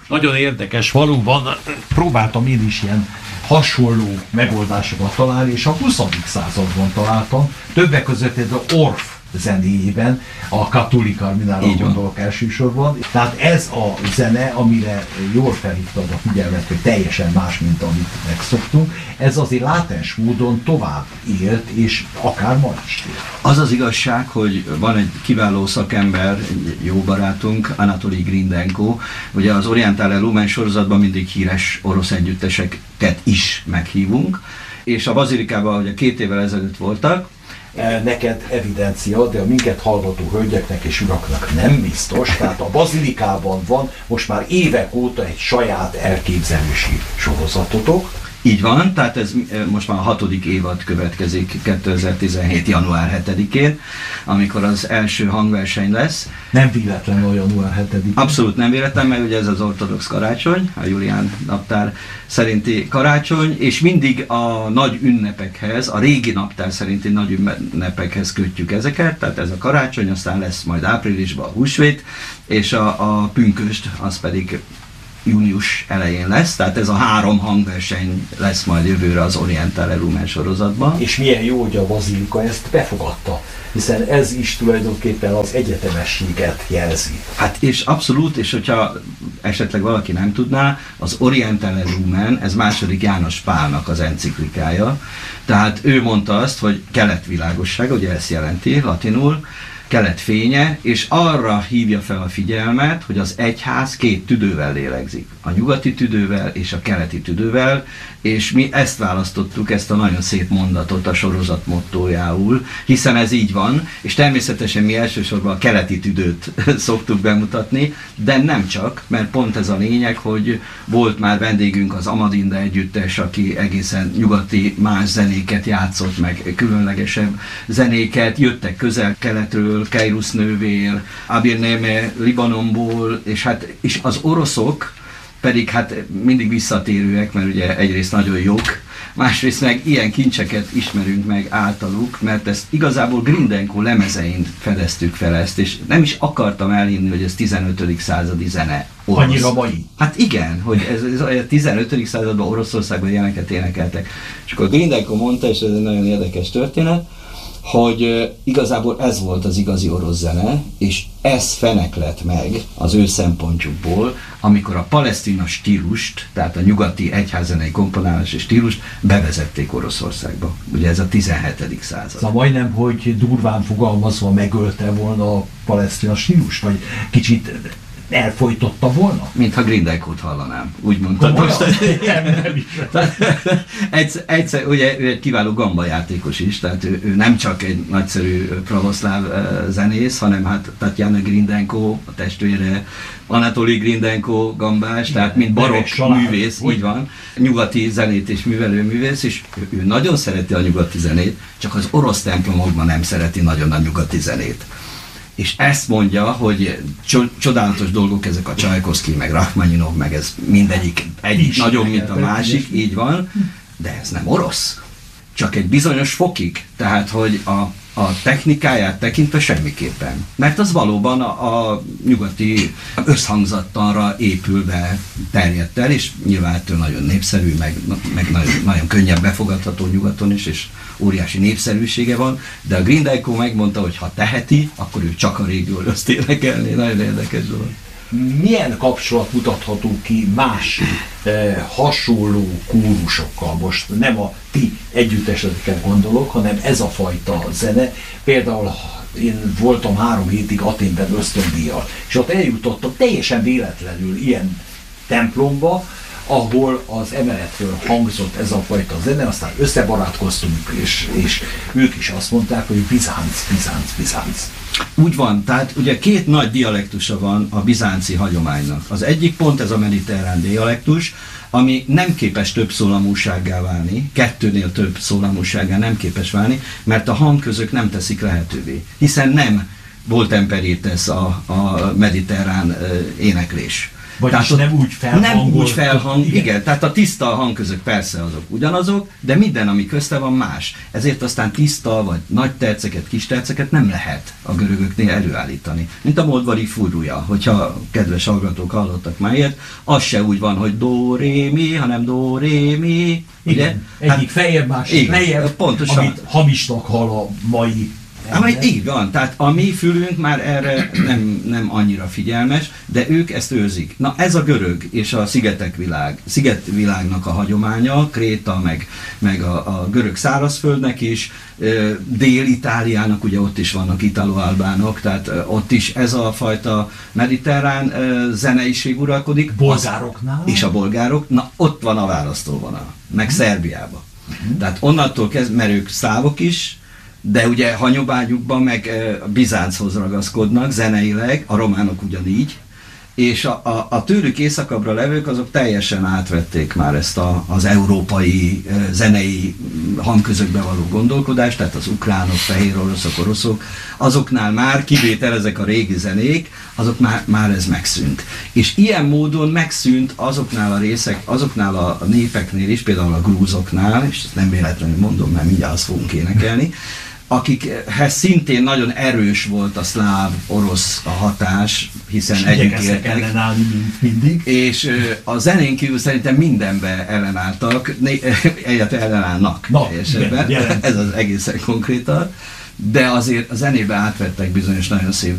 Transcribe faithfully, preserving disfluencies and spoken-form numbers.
nagyon érdekes, valóban próbáltam én is ilyen hasonló megoldásokat találni, és a huszadik században találtam, többek között ez a Orff zenéjében, a Katholik Arminára gondolok elsősorban. Tehát ez a zene, amire jól felhívtad a figyelmet, hogy teljesen más, mint amit megszoktunk, ez azért látens módon tovább élt, és akár ma is él. Az az igazság, hogy van egy kiváló szakember, egy jó barátunk, Anatoli Grindenko, ugye az Orientale Lumen sorozatban mindig híres orosz együtteseket is meghívunk, és a Bazilikában, ugye két évvel ezelőtt voltak, neked evidencia, de a minket hallgató hölgyeknek és uraknak nem biztos. Tehát a Bazilikában van most már évek óta egy saját elképzelési sorozatotok. Így van, tehát ez most már a hatodik évad következik kétezer-tizenhét. január hetedikén, amikor az első hangverseny lesz. Nem véletlen a január hetedikén. Abszolút nem véletlen, mert ugye ez az ortodox karácsony, a Julián naptár szerinti karácsony, és mindig a nagy ünnepekhez, a régi naptár szerinti nagy ünnepekhez kötjük ezeket, tehát ez a karácsony, aztán lesz majd áprilisban a húsvét, és a, a pünkösd, az pedig június elején lesz, tehát ez a három hangverseny lesz majd jövőre az Orientale Lumen sorozatban. És milyen jó, hogy a Bazilika ezt befogadta, hiszen ez is tulajdonképpen az egyetemességet jelzi. Hát és abszolút, és hogyha esetleg valaki nem tudná, az Orientale Lumen, ez második János Pálnak az enciklikája, tehát ő mondta azt, hogy keletvilágosság, ugye ezt jelenti latinul, kelet fénye, és arra hívja fel a figyelmet, hogy az egyház két tüdővel lélegzik. A nyugati tüdővel és a keleti tüdővel, és mi ezt választottuk, ezt a nagyon szép mondatot a sorozat mottójául, hiszen ez így van, és természetesen mi elsősorban a keleti tüdőt szoktuk bemutatni, de nem csak, mert pont ez a lényeg, hogy volt már vendégünk az Amadinda együttes, aki egészen nyugati más zenéket játszott, meg különlegesebb zenéket, jöttek közel-keletről, Kairusz nővér, Abir Neme Libanonból, és hát és az oroszok pedig hát mindig visszatérőek, mert ugye egyrészt nagyon jók, másrészt meg ilyen kincseket ismerünk meg általuk, mert ezt igazából Grindenko lemezein fedeztük fel ezt, és nem is akartam elhinni, hogy ez tizenötödik századi zene. Orosz. Annyira mai? Hát igen, hogy ez, ez a tizenötödik században Oroszországban ilyeneket énekeltek. És akkor Grindenko mondta, és ez egy nagyon érdekes történet, hogy igazából ez volt az igazi orosz zene, és ez feneklett meg az ő szempontjukból, amikor a palesztina stílust, tehát a nyugati egyházzenei komponálási stílust bevezették Oroszországba. Ugye ez a tizenhetedik század. Szóval majdnem, hogy durván fogalmazva megölte volna a palesztina stílust, vagy kicsit elfojtotta volna? Mintha Grindenkót hallanám, úgy mondtad most. Nem, nem is. egyszer, egyszer, ugye ő egy kiváló gamba játékos is, tehát ő, ő nem csak egy nagyszerű pravoszláv zenész, hanem hát Tatjana Grindenko, a testvére, Anatoli Grindenko gambás, tehát mint barokk művész, így van, nyugati zenét és művelő művész, és ő, ő nagyon szereti a nyugati zenét, csak az orosz templomokban nem szereti nagyon a nyugati zenét. És ezt mondja, hogy csodálatos dolgok ezek a Csajkovszky, meg Rachmaninov, meg ez mindegyik egyik nagyobb, mint a másik, így van, de ez nem orosz. Csak egy bizonyos fokig, tehát hogy a, a technikáját tekintve semmiképpen. Mert az valóban a, a nyugati összhangzattanra épülve terjedt el, és nyilván ettől nagyon népszerű, meg, meg nagyon, nagyon könnyen befogadható nyugaton is, és óriási népszerűsége van, de a Grindenko megmondta, hogy ha teheti, akkor ő csak a régi oroszt énekelné. Nagyon érdekes dolog. Milyen kapcsolat mutatható ki más eh, hasonló kórusokkal? Most nem a ti együtteseteken gondolok, hanem ez a fajta zene. Például én voltam három hétig Athénben ösztöndíjjal, és ott eljutottam teljesen véletlenül ilyen templomba, ahol az emeletről hangzott ez a fajta zene, aztán összebarátkoztunk, és, és ők is azt mondták, hogy Bizánc, Bizánc, Bizánc. Úgy van, tehát ugye két nagy dialektusa van a bizánci hagyománynak. Az egyik pont ez a mediterrán dialektus, ami nem képes több szólamúsággá válni, kettőnél több szólamúsággá nem képes válni, mert a hangközök nem teszik lehetővé, hiszen nem volt temperites a, a mediterrán éneklés. Vagyis nem úgy felhangolt. Nem úgy felhang, igen. igen, tehát a tiszta hangközök persze azok ugyanazok, de minden, ami közte van, más. Ezért aztán tiszta, vagy nagy terceket, kis terceket nem lehet a görögöknél előállítani. Mint a Moldvari furúja, hogyha kedves hallgatók hallottak már ilyet, az se úgy van, hogy do, ré, mi, hanem do, ré, mi. Igen, ugye? Egyik hát, feljebb, másik lejjebb, pontosan. Amit hamisnak hall a mai. Hát, így van, tehát a mi fülünk már erre nem, nem annyira figyelmes, de ők ezt őrzik. Na ez a görög és a szigetek világ, szigetvilágnak a hagyománya, Kréta, meg, meg a, a görög szárazföldnek is, Dél-Itáliának, ugye ott is vannak italo-albánok, tehát ott is ez a fajta mediterrán zeneiség uralkodik. Bolgároknál? És a bolgárok, na ott van a választóvonal, meg hmm. Szerbiában. Hmm. Tehát onnantól kezd, mert ők szlávok is, de ugye hanyobágyukban meg e, Bizánchoz ragaszkodnak zeneileg, a románok ugyanígy, és a, a, a tőlük északabbra levők azok teljesen átvették már ezt a, az európai e, zenei hangközökbe való gondolkodást, tehát az ukránok, fehér oroszok, oroszok, azoknál már kivétel ezek a régi zenék, azok már, már ez megszűnt. És ilyen módon megszűnt azoknál a részek, azoknál a népeknél is, például a grúzoknál, és ezt nem véletlenül mondom, mert mindjárt azt fogunk énekelni, akikhez szintén nagyon erős volt a szláv, orosz a hatás, hiszen és együtt éltek. ellenállni, mint mindig. És a zenén kívül szerintem mindenben ellenálltak, egyáltalán ellenállnak. Na, igen, ez az egészen konkrétan, de azért a zenébe átvettek bizonyos nagyon szép